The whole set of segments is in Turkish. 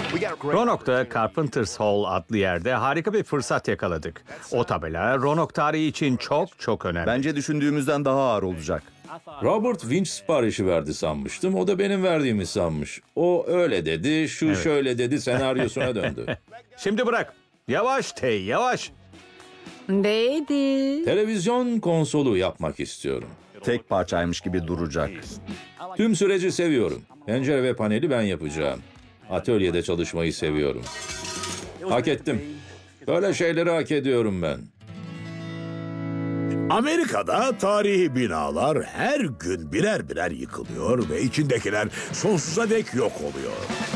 Roanoke'da Carpenter's Hall adlı yerde harika bir fırsat yakaladık. O tabela Roanoke tarihi için çok çok önemli. Bence düşündüğümüzden daha ağır olacak. Robert vinç siparişi verdi sanmıştım. O da benim verdiğimi sanmış. O öyle dedi, şu şöyle dedi senaryosuna döndü. Şimdi bırak. Yavaş Tay, yavaş. Dedi. Televizyon konsolu yapmak istiyorum. Tek parçaymış gibi duracak. Tüm süreci seviyorum. Pencere ve paneli ben yapacağım. Atölyede çalışmayı seviyorum. Hak ettim. Böyle şeyleri hak ediyorum ben. Amerika'da tarihi binalar her gün birer birer yıkılıyor ve içindekiler sonsuza dek yok oluyor.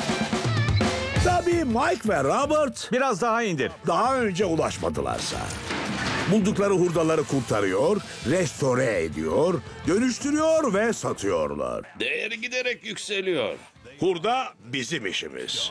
Tabii Mike ve Robert Biraz daha indir. daha önce ulaşmadılarsa. Buldukları hurdaları kurtarıyor, restore ediyor, dönüştürüyor ve satıyorlar. Değeri giderek yükseliyor. Hurda bizim işimiz.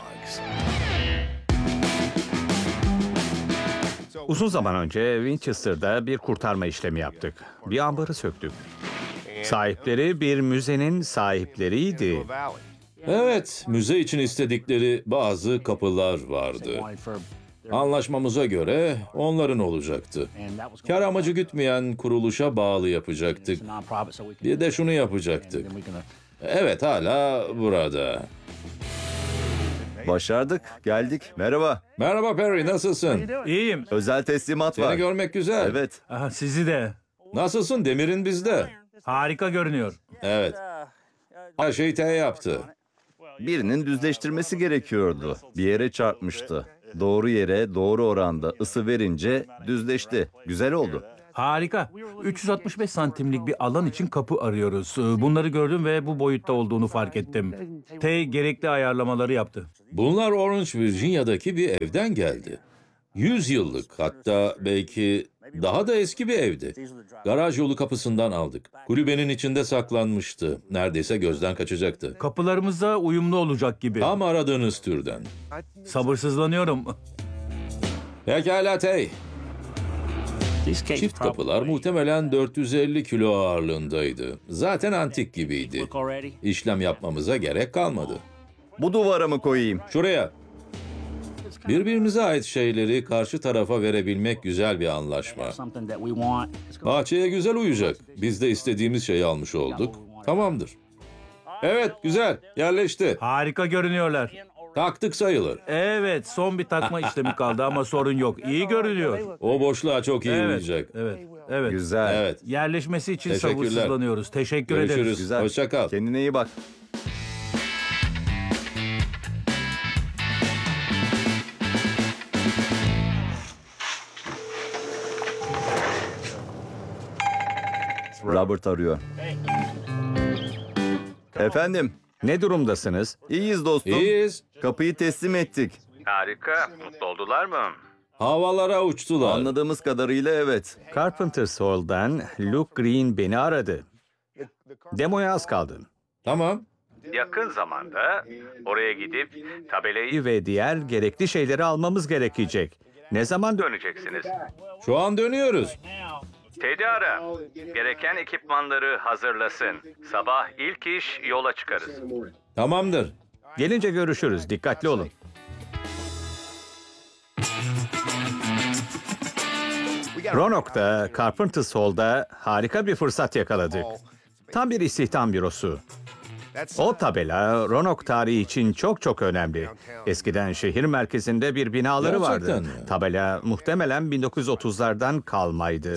Uzun zaman önce Winchester'da bir kurtarma işlemi yaptık. Bir ambarı söktük. Sahipleri bir müzenin sahipleriydi. Evet, müze için istedikleri bazı kapılar vardı. Anlaşmamıza göre onların olacaktı. Kar amacı gütmeyen kuruluşa bağlı yapacaktık. Bir de şunu yapacaktık. Evet, hala burada. Başardık, geldik. Merhaba. Merhaba Perry, nasılsın? İyiyim. Özel teslimat Seni var. görmek güzel. Evet. Aha, sizi de. Nasılsın? Demirin bizde. Harika görünüyor. Evet. Her şeyi T yaptı. Birinin düzleştirmesi gerekiyordu. Bir yere çarpmıştı. Doğru yere, doğru oranda ısı verince düzleşti. Güzel oldu. Harika. 365 santimlik bir alan için kapı arıyoruz. Bunları gördüm ve bu boyutta olduğunu fark ettim. T gerekli ayarlamaları yaptı. Bunlar Orange, Virginia'daki bir evden geldi. 100 yıllık, hatta belki daha da eski bir evdi. Garaj yolu kapısından aldık. Kulübenin içinde saklanmıştı. Neredeyse gözden kaçacaktı. Kapılarımıza uyumlu olacak gibi. Tam aradığınız türden. Sabırsızlanıyorum. Pekala Tay. Çift kapılar muhtemelen 450 kilo ağırlığındaydı. Zaten antik gibiydi. İşlem yapmamıza gerek kalmadı. Bu duvara mı koyayım? Şuraya. Birbirimize ait şeyleri karşı tarafa verebilmek güzel bir anlaşma. Bahçeye güzel uyacak. Biz de istediğimiz şeyi almış olduk. Tamamdır. Evet, güzel. Yerleşti. Harika görünüyorlar. Taktık sayılır. Evet, son bir takma işlemi kaldı ama sorun yok. İyi görünüyor. O boşluğa çok iyi Evet, uyacak. evet. Güzel. Evet. Yerleşmesi için Teşekkürler. sabırsızlanıyoruz. Teşekkür ederiz. Görüşürüz. Güzel. Hoşça kal. Kendine iyi bak. Robert arıyor. Efendim, Ne durumdasınız? iyiyiz dostum. İyiyiz. Kapıyı teslim ettik. Harika. Mutlu oldular mı? Havalara uçtular. Anladığımız kadarıyla evet. Carpenter's Hall'dan Luke Green beni aradı. Demoya az kaldı. Tamam. Yakın zamanda oraya gidip tabelayı ve diğer gerekli şeyleri almamız gerekecek. Ne zaman döneceksiniz? Şu an dönüyoruz. Teddy ara. Gereken ekipmanları hazırlasın. Sabah ilk iş yola çıkarız. Tamamdır. Gelince görüşürüz. Dikkatli olun. Roanoke'da Carpenter's Hall'da harika bir fırsat yakaladık. Tam bir istihdam bürosu. O tabela Roanoke tarihi için çok çok önemli. Eskiden şehir merkezinde bir binaları Gerçekten vardı. mi? Tabela muhtemelen 1930'lardan kalmaydı.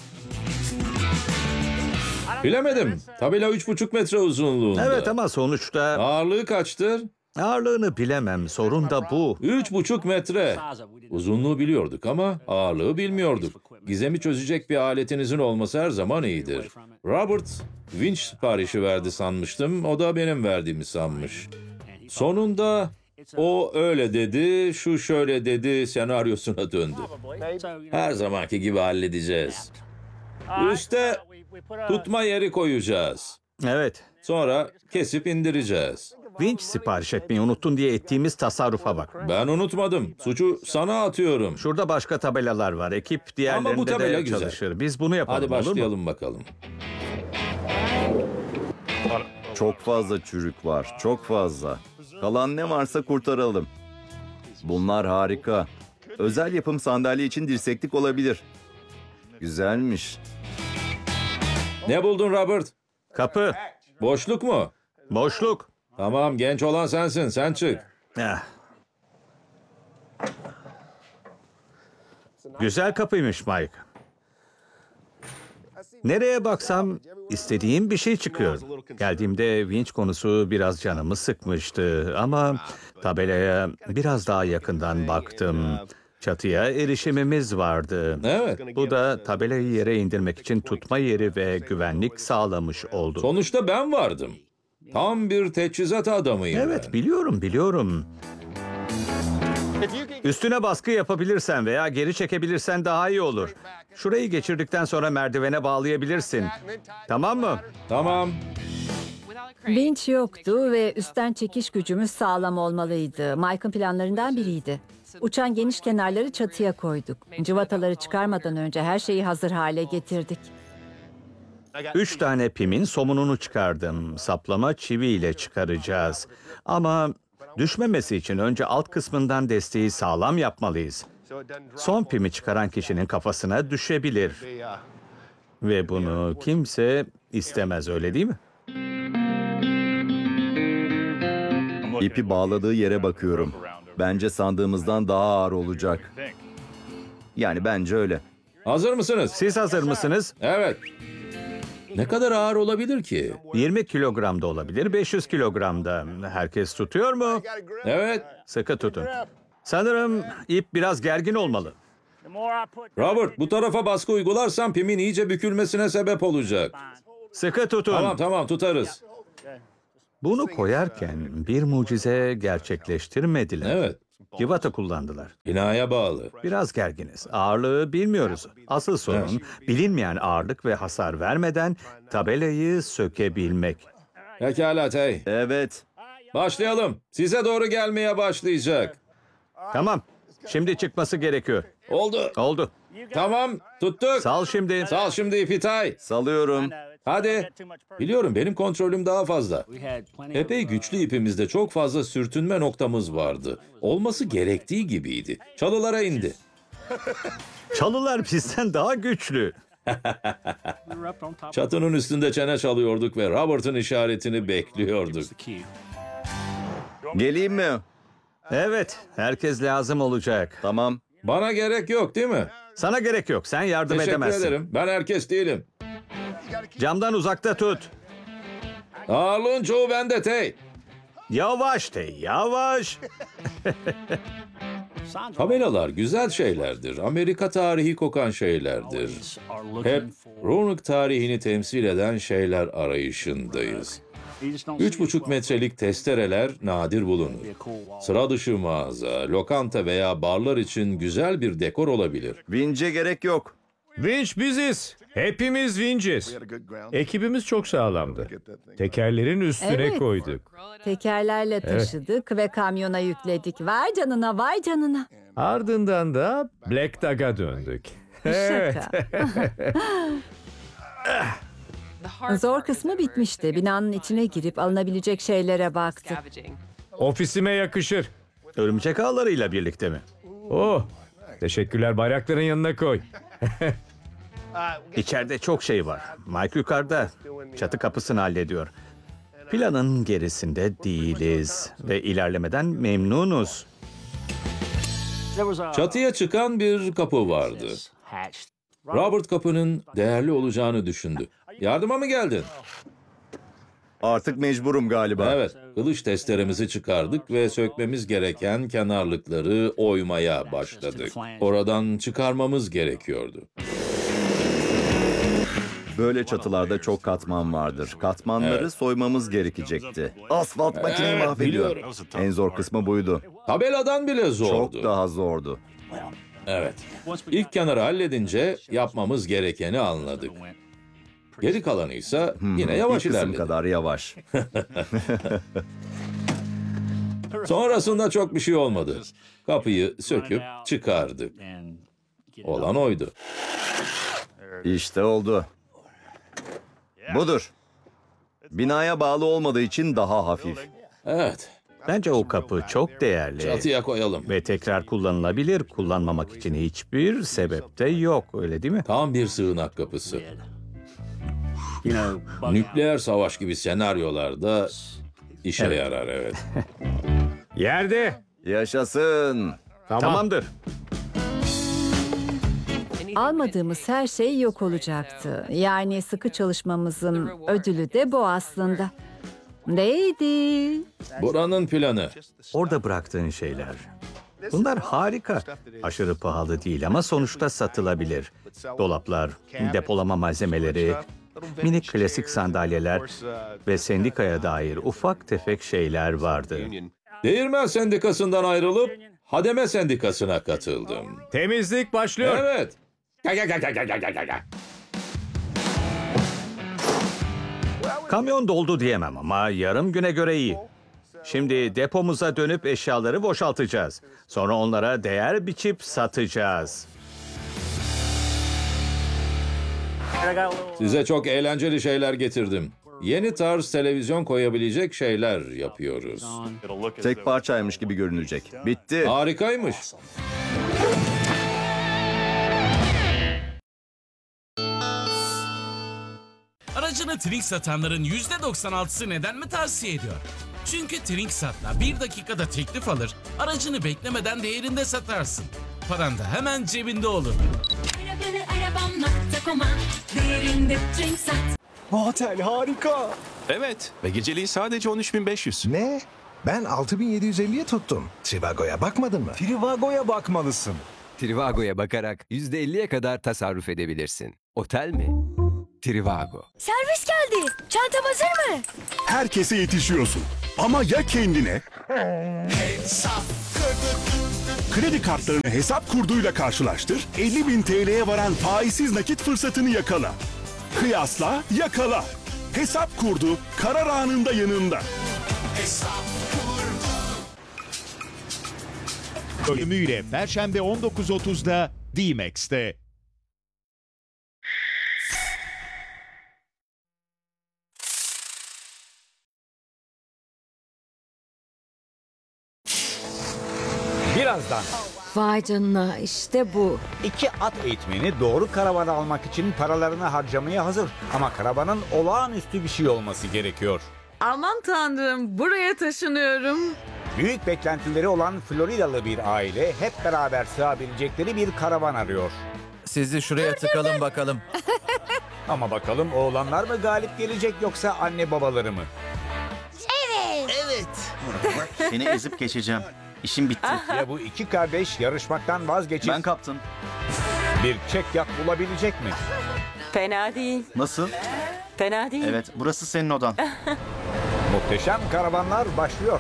Bilemedim. Tabela 3,5 metre uzunluğunda. Evet ama sonuçta Ağırlığı kaçtır? ağırlığını bilemem. Sorun da bu. 3,5 metre. Uzunluğu biliyorduk ama ağırlığı bilmiyorduk. Gizemi çözecek bir aletinizin olması her zaman iyidir. Robert, vinç siparişi verdi sanmıştım. O da benim verdiğimi sanmış. Sonunda o öyle dedi, şu şöyle dedi senaryosuna döndü. Her zamanki gibi halledeceğiz. Üste tutma yeri koyacağız. Evet. Sonra kesip indireceğiz. Vinç sipariş etmeyi unuttun diye ettiğimiz tasarrufa bak. Ben unutmadım. Suçu sana atıyorum. Şurada başka tabelalar var. Ekip Ama bu diğerlerinde tabela de güzel. çalışır. Biz bunu yapalım, Hadi olur mu? başlayalım bakalım. Çok fazla çürük var, çok fazla. Kalan ne varsa kurtaralım. Bunlar harika. Özel yapım sandalye için dirseklik olabilir. Güzelmiş. Ne buldun Robert? Kapı. Boşluk mu? Boşluk. Tamam, genç olan sensin. Sen çık. Ah. Güzel kapıymış Mike. Nereye baksam istediğim bir şey çıkıyor. Geldiğimde vinç konusu biraz canımı sıkmıştı ama tabelaya biraz daha yakından baktım. Çatıya erişimimiz vardı. Evet. Bu da tabelayı yere indirmek için tutma yeri ve güvenlik sağlamış oldu. Sonuçta ben vardım. Tam bir teçhizat adamıyım Evet, ben. biliyorum. Üstüne baskı yapabilirsen veya geri çekebilirsen daha iyi olur. Şurayı geçirdikten sonra merdivene bağlayabilirsin. Tamam mı? Tamam. Vinç yoktu ve üstten çekiş gücümüz sağlam olmalıydı. Mike'ın planlarından biriydi. Uçan geniş kenarları çatıya koyduk. Cıvataları çıkarmadan önce her şeyi hazır hale getirdik. 3 tane pimin somununu çıkardım. Saplama çiviyle çıkaracağız. Ama düşmemesi için önce alt kısmından desteği sağlam yapmalıyız. Son pimi çıkaran kişinin kafasına düşebilir. Ve bunu kimse istemez, öyle değil mi? İpi bağladığı yere bakıyorum. Bence sandığımızdan daha ağır olacak. Yani bence öyle. Hazır mısınız? Siz hazır mısınız? Evet. Ne kadar ağır olabilir ki? 20 kilogram da olabilir, 500 kilogram da. Herkes tutuyor mu? Evet. Sıkı tutun. Sanırım ip biraz gergin olmalı. Robert, bu tarafa baskı uygularsan pimin iyice bükülmesine sebep olacak. Sıkı tutun. Tamam, tutarız. Bunu koyarken bir mucize gerçekleştirmediler. Evet. Cıvata kullandılar. Binaya bağlı. Biraz gerginiz. Ağırlığı bilmiyoruz. Asıl sorun bilinmeyen ağırlık ve hasar vermeden tabelayı sökebilmek. Pekala Tay. Evet. Başlayalım. Size doğru gelmeye başlayacak. Tamam. Şimdi çıkması gerekiyor. Oldu. Oldu. Tamam, tuttuk. Sal şimdi. Sal şimdi ipi Tay. Salıyorum. Hadi. Biliyorum, benim kontrolüm daha fazla. Epey güçlü ipimizde çok fazla sürtünme noktamız vardı. Olması gerektiği gibiydi. Çalılara indi. Çalılar bizden daha güçlü. Çatının üstünde çene çalıyorduk ve Robert'ın işaretini bekliyorduk. Geleyim mi? Evet, herkes lazım olacak. Tamam. Bana gerek yok, değil mi? Sana gerek yok. Sen yardım Teşekkür edemezsin. ederim. Ben herkes değilim. Camdan uzakta tut. Ağırlığın çoğu bende Tay. Yavaş de, yavaş. Tabelalar güzel şeylerdir. Amerika tarihi kokan şeylerdir. Hep Roanoke tarihini temsil eden şeyler arayışındayız. 3,5 metrelik testereler nadir bulunur. Sıra dışı mağaza, lokanta veya barlar için güzel bir dekor olabilir. Vince gerek yok. Vinç biziz. Hepimiz vinciz. Ekibimiz çok sağlamdı. Tekerlerin üstüne Evet. koyduk. Tekerlerle taşıdık ve kamyona yükledik. Vay canına, vay canına. Ardından da Black Dog'a döndük. Evet. Şaka. Zor kısmı bitmişti. Binanın içine girip alınabilecek şeylere baktık. Ofisime yakışır. Örümcek ağlarıyla birlikte mi? Oh, teşekkürler, bayrakların yanına koy. İçeride çok şey var. Mike yukarıda. Çatı kapısını hallediyor. Planın gerisinde değiliz ve ilerlemeden memnunuz. Çatıya çıkan bir kapı vardı. Robert kapının değerli olacağını düşündü. Yardıma mı geldin? Artık mecburum galiba. Evet, kılıç testeremizi çıkardık ve sökmemiz gereken kenarlıkları oymaya başladık. Oradan çıkarmamız gerekiyordu. Böyle çatılarda çok katman vardır. Katmanları soymamız gerekecekti. Asfalt makineyi Evet, mahvediyor. biliyorum. En zor kısmı buydu. Tabeladan bile zordu. Çok daha zordu. Evet. İlk kenarı halledince yapmamız gerekeni anladık. Geri kalanıysa yine yavaş İlk kısım ilerledik. kadar yavaş. Sonrasında çok bir şey olmadı. Kapıyı söküp çıkardık. Olan oydu. İşte oldu. Budur. Binaya bağlı olmadığı için daha hafif. Evet. Bence o kapı çok değerli Çatıya koyalım. ve tekrar kullanılabilir. Kullanmamak için hiçbir sebep de yok, öyle değil mi? Tam bir sığınak kapısı. Nükleer savaş gibi senaryolarda işe yarar, evet. Yerde. Yaşasın. Tamamdır. Almadığımız her şey yok olacaktı. Yani sıkı çalışmamızın ödülü de bu aslında. Neydi? Buranın planı. Orada bıraktığın şeyler. Bunlar harika. Aşırı pahalı değil ama sonuçta satılabilir. Dolaplar, depolama malzemeleri, minik klasik sandalyeler ve sendikaya dair ufak tefek şeyler vardı. Değirmen Sendikası'ndan ayrılıp Hademe Sendikası'na katıldım. Temizlik başlıyor. Evet. Kamyon doldu diyemem ama yarım güne göre iyi. Şimdi depomuza dönüp eşyaları boşaltacağız. Sonra onlara değer biçip satacağız. Size çok eğlenceli şeyler getirdim. Yeni tarz televizyon koyabilecek şeyler yapıyoruz. Tek parçaymış gibi görünecek. Bitti. Harikaymış. Aracını Trink satanların %96'sı neden mi tavsiye ediyor? Çünkü Trink Sat'la 1 dakikada teklif alır, aracını beklemeden değerinde satarsın. Paran da hemen cebinde olur. Arabam.com'a değerinde Trink Sat. Bu otel harika. Evet ve geceliği sadece 13.500. Ne? Ben 6.750'ye tuttum. Trivago'ya bakmadın mı? Trivago'ya bakmalısın. Trivago'ya bakarak %50'ye kadar tasarruf edebilirsin. Otel mi? Trivago. Servis geldi. Çantam hazır mı? Herkese yetişiyorsun. Ama ya kendine? Kredi kartlarını hesap kurduyla karşılaştır. 50.000 TL'ye varan faizsiz nakit fırsatını yakala. Kıyasla, yakala. Hesap kurdu, karar anında yanında. Bölümüyle Perşembe 19.30'da D-Max'te. Birazdan Vay canına, işte bu. 2 at eğitmeni doğru karavanı almak için paralarını harcamaya hazır. Ama karavanın olağanüstü bir şey olması gerekiyor. Aman tanrım, buraya taşınıyorum. Büyük beklentileri olan Floridalı bir aile hep beraber sığabilecekleri bir karavan arıyor. Sizi şuraya tıkalım bakalım. Ama bakalım oğlanlar mı galip gelecek yoksa anne babaları mı? Evet. Seni ezip geçeceğim. İşim bitti. Ya bu iki kardeş yarışmaktan vazgeçip... Ben kaptım. Bir çek yat bulabilecek mi? Fena değil. Nasıl? Fena değil. Evet, burası senin odan. Muhteşem karavanlar başlıyor.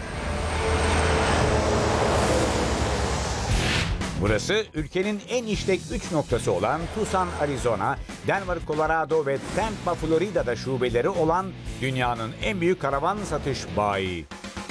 Burası ülkenin en işlek 3 noktası olan Tucson, Arizona, Denver, Colorado ve Tampa, Florida'da şubeleri olan dünyanın en büyük karavan satış bayi.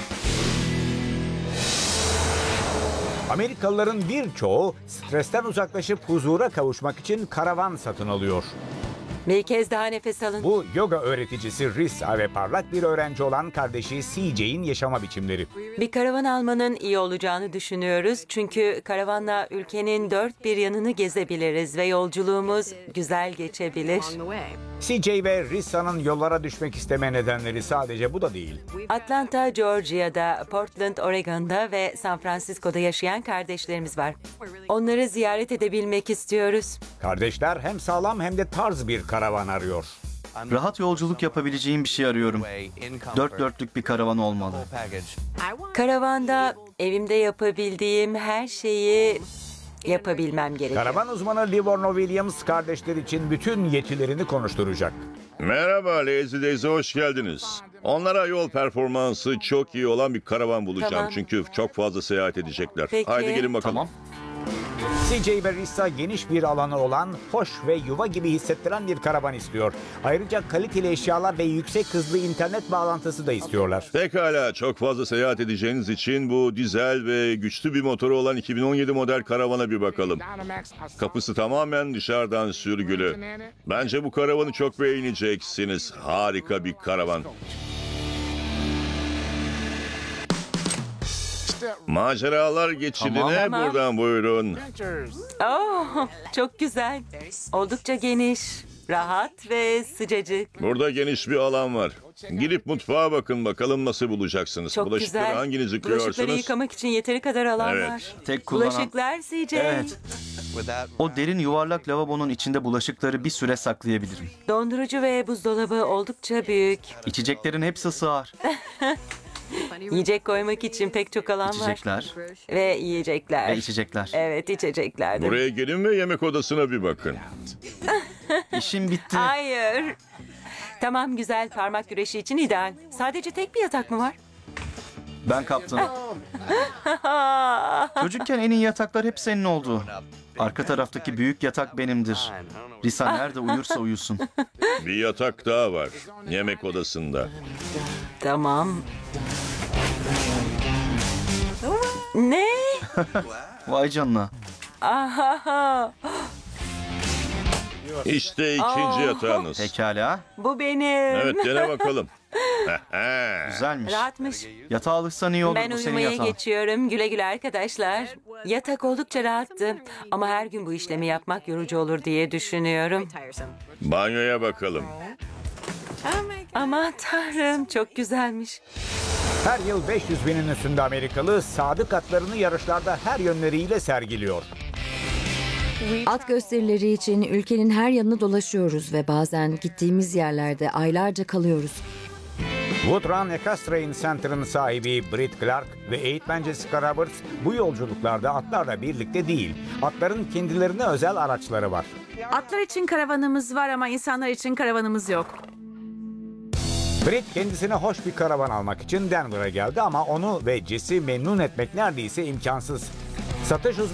Amerikalıların birçoğu stresten uzaklaşıp huzura kavuşmak için karavan satın alıyor. Bir kez daha nefes alın. Bu yoga öğreticisi Rissa ve parlak bir öğrenci olan kardeşi CJ'in yaşama biçimleri. Bir karavan almanın iyi olacağını düşünüyoruz. Çünkü karavanla ülkenin dört bir yanını gezebiliriz ve yolculuğumuz güzel geçebilir. CJ ve Rissa'nın yollara düşmek isteme nedenleri sadece bu da değil. Atlanta, Georgia'da, Portland, Oregon'da ve San Francisco'da yaşayan kardeşlerimiz var. Onları ziyaret edebilmek istiyoruz. Kardeşler hem sağlam hem de tarz bir karavan arıyor. Rahat yolculuk yapabileceğim bir şey arıyorum. Dört dörtlük bir karavan olmalı. Karavanda evimde yapabildiğim her şeyi yapabilmem gerekiyor. Karavan uzmanı Livorno Williams kardeşler için bütün yetilerini konuşturacak. Merhaba Lazy Days'e hoş geldiniz. Onlara yol performansı çok iyi olan bir karavan bulacağım. Tamam. Çünkü çok fazla seyahat edecekler. Peki. Haydi gelin bakalım. Tamam. CJ ve Rissa geniş bir alanı olan, hoş ve yuva gibi hissettiren bir karavan istiyor. Ayrıca kaliteli eşyalar ve yüksek hızlı internet bağlantısı da istiyorlar. Pekala, çok fazla seyahat edeceğiniz için bu dizel ve güçlü bir motoru olan 2017 model karavana bir bakalım. Kapısı tamamen dışarıdan sürgülü. Bence bu karavanı çok beğeneceksiniz. Harika bir karavan. Maceralar geçidine Tamam. buradan buyurun. Oh, çok güzel. Oldukça geniş, rahat ve sıcacık. Burada geniş bir alan var. Gidip mutfağa bakın bakalım nasıl bulacaksınız. Çok Bulaşıkları güzel. hanginiz Bulaşıkları yıkıyorsunuz? yıkamak için yeteri kadar alan Evet. var. Tek kullanan... Bulaşıklar CJ. Evet. O derin yuvarlak lavabonun içinde bulaşıkları bir süre saklayabilirim. Dondurucu ve buzdolabı oldukça büyük. İçeceklerin hepsi sığar. Yiyecek koymak için pek çok alan İçecekler. var. Ve yiyecekler. Ve içecekler. Evet, içecekler de. Buraya gelin ve yemek odasına bir bakın. İşim bitti. Hayır. Tamam, güzel, parmak güreşi için ideal. Sadece tek bir yatak mı var? Ben kaptım. Çocukken en iyi yataklar hep senin oldu. Arka taraftaki büyük yatak benimdir. Risa nerede uyursa uyusun. Bir yatak daha var. Yemek odasında. Tamam. Ne? Vay canına. Ahaha. İşte ikinci yatağınız. Pekala. Bu benim. Evet, dene bakalım. Güzelmiş. Rahatmış. Yatağa alışsan iyi olur, Ben bu senin uyumaya yatağın. geçiyorum. Güle güle arkadaşlar. Yatak oldukça rahattı. Ama her gün bu işlemi yapmak yorucu olur diye düşünüyorum. Banyoya bakalım. Aman tanrım, çok güzelmiş. Her yıl 500 binin üstünde Amerikalı sadık atlarını yarışlarda her yönleriyle sergiliyor. At gösterileri için ülkenin her yanını dolaşıyoruz ve bazen gittiğimiz yerlerde aylarca kalıyoruz. Woodrun Equestrian Center'ın sahibi Britt Clark ve eğitmen Jessica Roberts bu yolculuklarda atlarla birlikte değil, atların kendilerine özel araçları var. Atlar için karavanımız var ama insanlar için karavanımız yok. Britt kendisine hoş bir karavan almak için Denver'a geldi ama onu ve Jess'i memnun etmek neredeyse imkansız. Satış